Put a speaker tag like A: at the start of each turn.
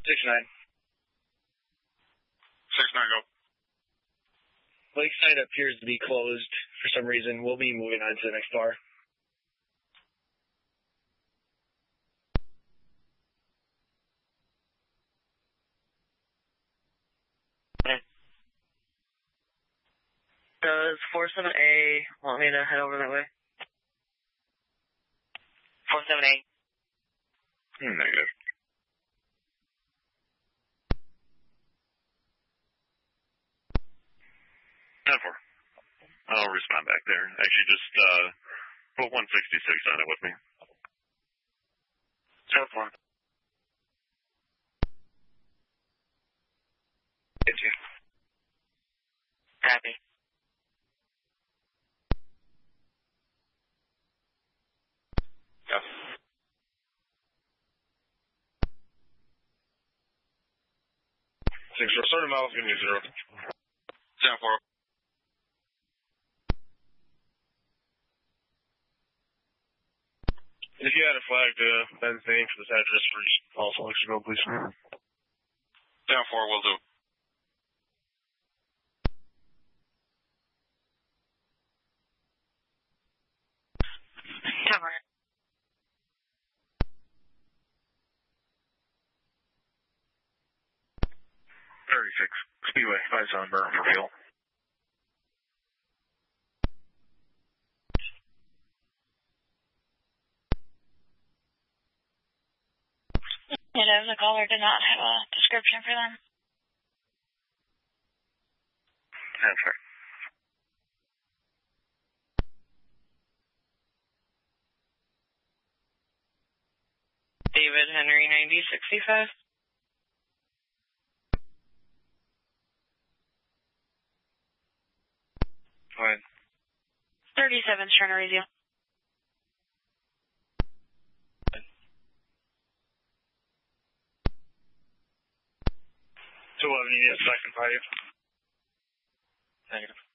A: 6-9.
B: 6-9, go.
A: Lakeside appears to be closed for some reason. We'll be moving on to the next bar.
C: Does 47A want me to head over that way? 47A.
B: Negative. 10-4. I'll respond back there. Actually, just put 166 on it with me.
C: 10-4.
A: Get you.
C: Copy.
B: Yes. Six, start him out, give me 0. 10-4. If you had a flag to Ben's name for this address for also let you go, please. 10-4, will do.
C: Cover.
B: 36 Speedway, 5-7 burn for fuel.
D: The caller did not have a description for them.
B: That's right.
C: David Henry 9065.
A: Go ahead.
D: 37's trying to raise you.
A: You need a second 5.
B: Negative.